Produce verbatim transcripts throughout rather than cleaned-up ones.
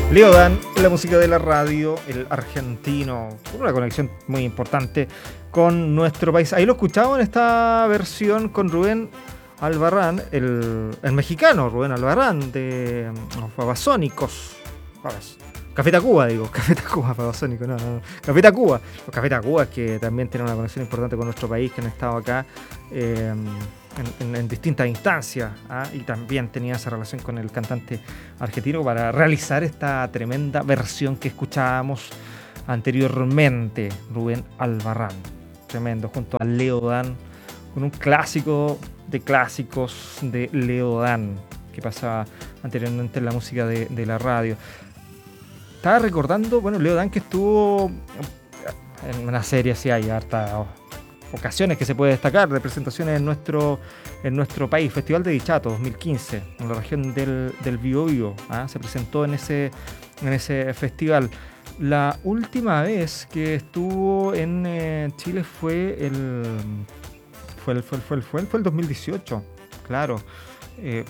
Leo Dan, la música de la radio, el argentino, con una conexión muy importante con nuestro país. Ahí lo escuchamos en esta versión con Rubén Albarrán, el, el mexicano Rubén Albarrán de los Babasónicos. Café Tacuba, digo, Café Tacuba, Babasónico, no, no, no, Café Tacuba. Los Café Tacuba que también tienen una conexión importante con nuestro país, que han estado acá eh, en, en, en distintas instancias, ¿ah? Y también tenía esa relación con el cantante argentino para realizar esta tremenda versión que escuchábamos anteriormente, Rubén Albarrán. Tremendo, junto a Leo Dan, con un clásico de clásicos de Leo Dan, que pasaba anteriormente en la música de, de la radio. Estaba recordando, bueno, Leo Dan, que estuvo en una serie, sí hay hartas ocasiones que se puede destacar, de presentaciones en nuestro, en nuestro país. Festival de Dichato dos mil quince, en la región del, del Biobío, ¿ah? Se presentó en ese, en ese festival. La última vez que estuvo en eh, Chile fue el, fue el, fue el, fue el, fue el, fue el dos mil dieciocho, claro. Eh,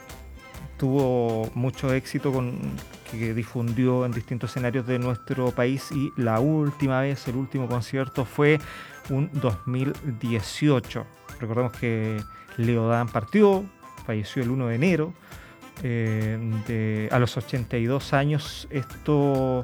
tuvo mucho éxito con que difundió en distintos escenarios de nuestro país, y la última vez, el último concierto fue un dos mil dieciocho. Recordemos que Leo Dan partió, falleció el uno de enero eh, de, a los ochenta y dos años. Esto,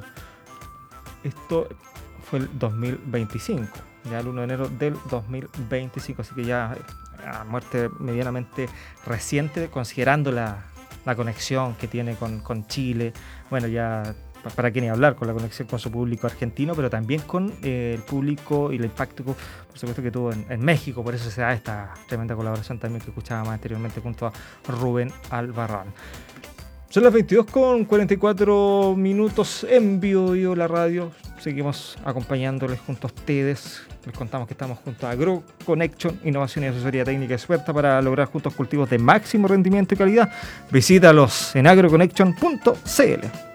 esto fue el dos mil veinticinco, ya el uno de enero del dos mil veinticinco, así que ya a muerte medianamente reciente, considerando la la conexión que tiene con, con Chile, bueno, ya para qué ni hablar, con la conexión con su público argentino, pero también con eh, el público y el impacto, por supuesto, que tuvo en, en México. Por eso se da esta tremenda colaboración también que escuchábamos anteriormente junto a Rubén Albarrán. Son las veintidós con cuarenta y cuatro minutos en Biobío la radio. Seguimos acompañándoles junto a ustedes. Les contamos que estamos junto a AgroConnection, innovación y asesoría técnica experta para lograr juntos cultivos de máximo rendimiento y calidad. Visítalos en agroconnection punto c l.